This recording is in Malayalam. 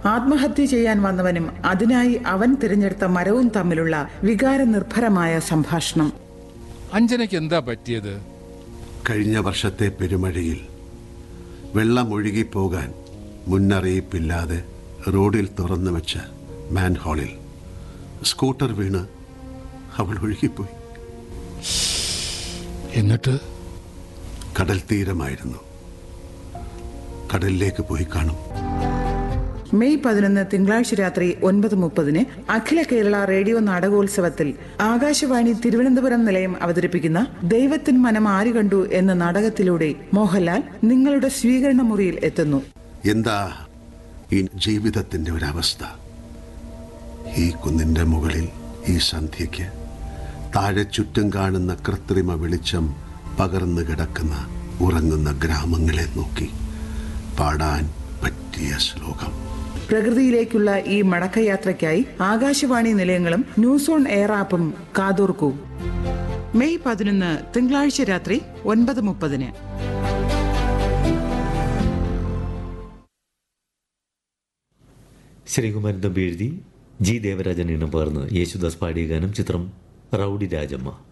ആത്മഹത്യ ചെയ്യാൻ വന്നവനും അതിനായി അവൻ തിരഞ്ഞെടുത്ത മരവും തമ്മിലുള്ള വികാരനിർഭരമായ സംഭാഷണം. അഞ്ജനയ്ക്ക് എന്താ പറ്റിയത്? കഴിഞ്ഞ വർഷത്തെ പെരുമഴയിൽ വെള്ളം ഒഴുകിപ്പോകാൻ മുന്നറിയിപ്പില്ലാതെ റോഡിൽ തുറന്നു വെച്ച മാൻഹോളിൽ സ്കൂട്ടർ വീണ് അവൾ ഒഴുകിപ്പോയി. എന്നിട്ട് കടൽ തീരമായിരുന്നു. കടലിലേക്ക് പോയി കാണും. മെയ് 11 തിങ്കളാഴ്ച രാത്രി 9:30 അഖില കേരള റേഡിയോ നാടകോത്സവത്തിൽ ആകാശവാണി തിരുവനന്തപുരം നിലയം അവതരിപ്പിക്കുന്ന ദൈവത്തിൻ മനം ആര് കണ്ടു എന്ന നാടകത്തിലൂടെ മോഹൻലാൽ നിങ്ങളുടെ സ്വീകരണ മുറിയിൽ എത്തുന്നു. എന്താ ഈ ജീവിതത്തിന്റെ ഒരവസ്ഥ? ഈ കുന്നിന്റെ മുകളിൽ ഈ സന്ധ്യയ്ക്ക് താഴെ ചുറ്റും കാണുന്ന കൃത്രിമ വെളിച്ചം പകർന്നു കിടക്കുന്ന ഉറങ്ങുന്ന ഗ്രാമങ്ങളെ നോക്കി പാടാൻ പറ്റിയ ശ്ലോകം. പ്രകൃതിയിലേക്കുള്ള ഈ മടക്കയാത്രയ്ക്കായി ആകാശവാണി നിലയങ്ങളും ന്യൂസ് ഓൺ എയർ ആപ്പും കാതോർക്കൂ. മെയ് 11 തിങ്കളാഴ്ച രാത്രി 9:30. ശ്രീകുമാരൻ തമ്പി എഴുതി, ജി ദേവരാജൻ ഇണം പകർന്ന് യേശുദാസ് പാടിയ ഗാനം. ചിത്രം റൗഡി രാജമ്മ.